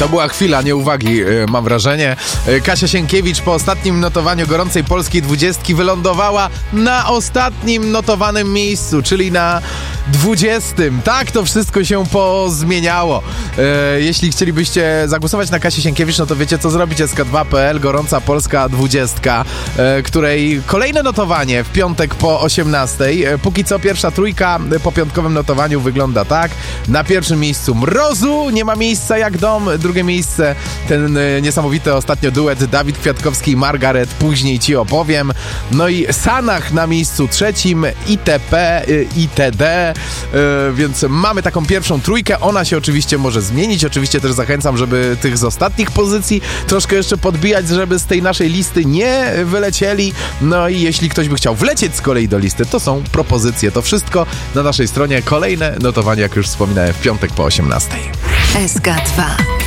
To była chwila nieuwagi, mam wrażenie. Kasia Sienkiewicz po ostatnim notowaniu gorącej polskiej 20 wylądowała na ostatnim notowanym miejscu, czyli na 20. Tak, to wszystko się pozmieniało. Jeśli chcielibyście zagłosować na Kasię Sienkiewicz, no to wiecie co zrobić. SK2.pl, gorąca polska 20, której kolejne notowanie w piątek po 18. Póki co pierwsza trójka po piątkowym notowaniu wygląda tak. Na pierwszym miejscu Mrozu, nie ma miejsca jak dom. Drugie miejsce ten niesamowity ostatnio duet Dawid Kwiatkowski i Margaret, później ci opowiem. No i Sanach na miejscu trzecim, ITP, ITD, więc mamy taką pierwszą trójkę. Ona się oczywiście może zmienić. Oczywiście też zachęcam, żeby tych z ostatnich pozycji troszkę jeszcze podbijać, żeby z tej naszej listy nie wylecieli. No i jeśli ktoś by chciał wlecieć z kolei do listy, to są propozycje. To wszystko na naszej stronie. Kolejne notowanie, jak już wspominałem, w piątek po 18. SK2